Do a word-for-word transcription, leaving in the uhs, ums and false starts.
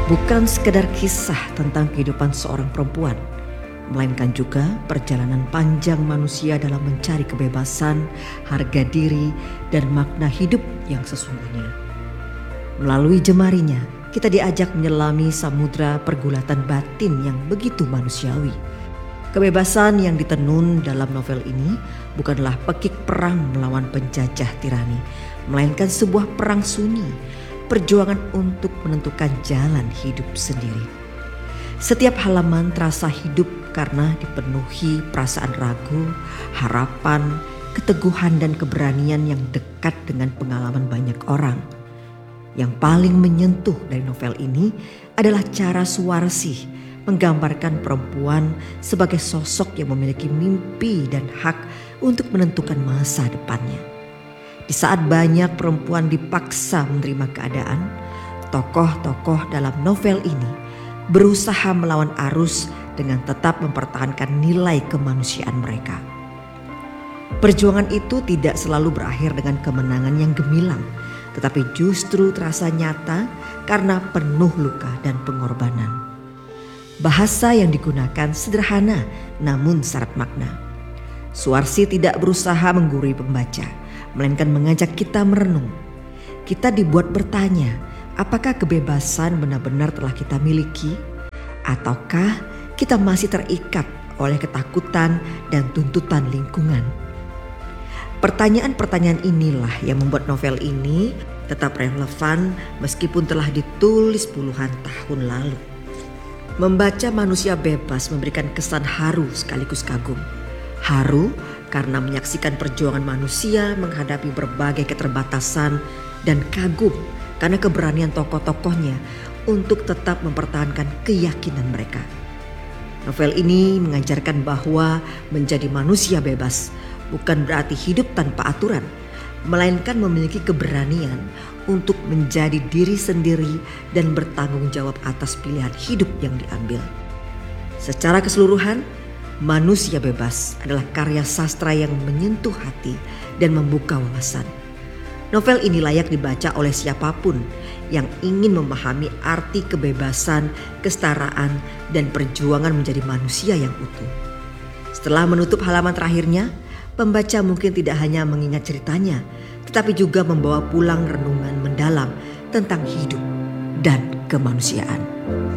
bukan sekedar kisah tentang kehidupan seorang perempuan, melainkan juga perjalanan panjang manusia dalam mencari kebebasan, harga diri, dan makna hidup yang sesungguhnya. Melalui jemarinya, kita diajak menyelami samudra pergulatan batin yang begitu manusiawi. Kebebasan yang ditenun dalam novel ini bukanlah pekik perang melawan penjajah tirani, melainkan sebuah perang sunyi, perjuangan untuk menentukan jalan hidup sendiri. Setiap halaman terasa hidup karena dipenuhi perasaan ragu, harapan, keteguhan dan keberanian yang dekat dengan pengalaman banyak orang. Yang paling menyentuh dari novel ini adalah cara Suwarsih menggambarkan perempuan sebagai sosok yang memiliki mimpi dan hak untuk menentukan masa depannya. Di saat banyak perempuan dipaksa menerima keadaan, tokoh-tokoh dalam novel ini berusaha melawan arus dengan tetap mempertahankan nilai kemanusiaan mereka. Perjuangan itu tidak selalu berakhir dengan kemenangan yang gemilang, tetapi justru terasa nyata karena penuh luka dan pengorbanan. Bahasa yang digunakan sederhana namun syarat makna. Suwarsih tidak berusaha menggurui pembaca, melainkan mengajak kita merenung. Kita dibuat bertanya, apakah kebebasan benar-benar telah kita miliki? Ataukah kita masih terikat oleh ketakutan dan tuntutan lingkungan? Pertanyaan-pertanyaan inilah yang membuat novel ini tetap relevan meskipun telah ditulis puluhan tahun lalu. Membaca Manusia Bebas memberikan kesan haru sekaligus kagum. Haru karena menyaksikan perjuangan manusia menghadapi berbagai keterbatasan, dan kagum karena keberanian tokoh-tokohnya untuk tetap mempertahankan keyakinan mereka. Novel ini mengajarkan bahwa menjadi manusia bebas bukan berarti hidup tanpa aturan, melainkan memiliki keberanian untuk menjadi diri sendiri dan bertanggung jawab atas pilihan hidup yang diambil. Secara keseluruhan, Manusia Bebas adalah karya sastra yang menyentuh hati dan membuka wawasan. Novel ini layak dibaca oleh siapapun yang ingin memahami arti kebebasan, kesetaraan, dan perjuangan menjadi manusia yang utuh. Setelah menutup halaman terakhirnya, pembaca mungkin tidak hanya mengingat ceritanya, tetapi juga membawa pulang renungan mendalam tentang hidup dan kemanusiaan.